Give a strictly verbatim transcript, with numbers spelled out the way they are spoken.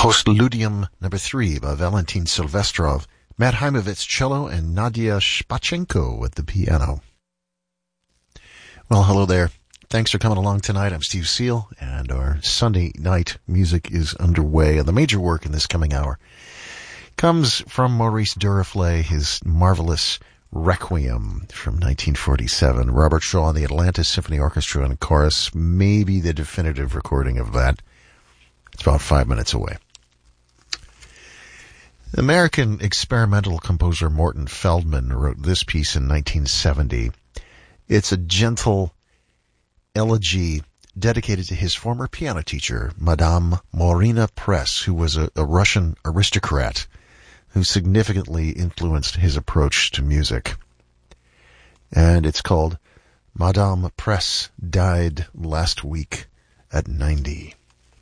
Postludium number three by Valentin Silvestrov, Matt Heimovitz cello, and Nadia Shpachenko at the piano. Well, hello there. Thanks for coming along tonight. I'm Steve Seal, and our Sunday night music is underway. And the major work in this coming hour comes from Maurice Duruflé, his marvelous Requiem from nineteen forty-seven. Robert Shaw and the Atlanta Symphony Orchestra and Chorus, maybe the definitive recording of that. It's about five minutes away. American experimental composer Morton Feldman wrote this piece in nineteen seventy. It's a gentle elegy dedicated to his former piano teacher, Madame Marina Press, who was a, a Russian aristocrat who significantly influenced his approach to music. And it's called Madame Press Died Last Week at ninety.